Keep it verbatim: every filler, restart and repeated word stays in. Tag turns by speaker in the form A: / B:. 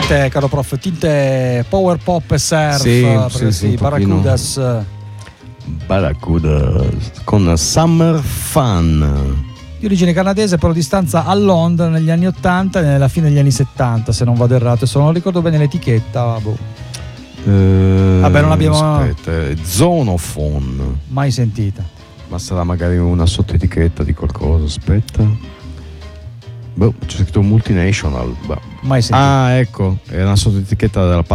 A: tinte, caro prof, tinte power pop e surf,
B: sì,
A: perché
B: sì,
A: sì, Barracudas.
B: Barracudas con Summer Fun.
A: Di origine canadese, però di stanza a Londra negli anni ottanta e nella fine degli anni settanta, se non vado errato, se non ricordo bene l'etichetta, boh.
B: Eh,
A: Vabbè, non abbiamo
B: aspetta, Zonophone.
A: mai sentita.
B: Ma sarà magari una sottoetichetta di qualcosa, aspetta. Boh, c'è scritto multinational. Bah.
A: Mai sentita.
B: Ah, ecco, è una sottoetichetta della